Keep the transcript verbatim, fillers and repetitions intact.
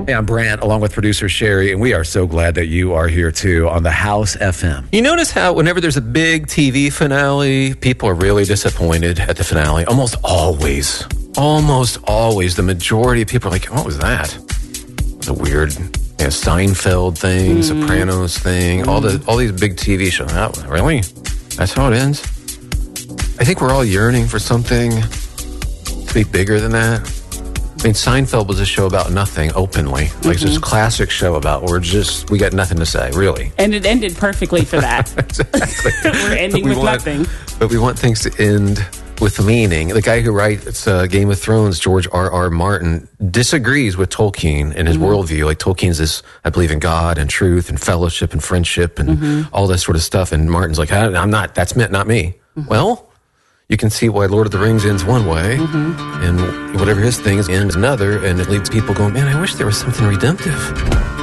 Hey, I'm Brant, along with producer Sherry, and we are so glad that you are here, too, on the House F M. You notice how whenever there's a big T V finale, people are really disappointed at the finale. Almost always. Almost always. The majority of people are like, what was that? The weird yeah, Seinfeld thing, mm. Sopranos thing, mm. all the all these big T V shows. Oh, really? That's how it ends? I think we're all yearning for something to be bigger than that. I mean, Seinfeld was a show about nothing openly. Like, mm-hmm. It's this classic show about we're just, we got nothing to say, really. And it ended perfectly for that. Exactly. We're ending we with want, nothing. But we want things to end with meaning. The guy who writes uh, Game of Thrones, George R. R. Martin, disagrees with Tolkien and his mm-hmm. worldview. Like, Tolkien's this, I believe in God and truth and fellowship and friendship and mm-hmm. all this sort of stuff. And Martin's like, I'm not, that's meant, not me. Mm-hmm. Well, you can see why Lord of the Rings ends one way, mm-hmm. and whatever his thing is ends another, and it leaves people going, man, I wish there was something redemptive.